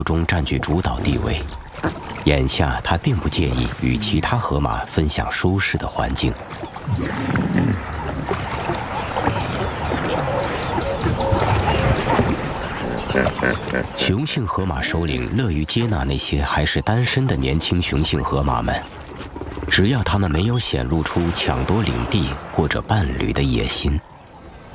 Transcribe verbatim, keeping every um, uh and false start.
中占据主导地位。眼下，他并不介意与其他河马分享舒适的环境。雄性河马首领乐于接纳那些还是单身的年轻雄性河马们，只要他们没有显露出抢夺领地或者伴侣的野心。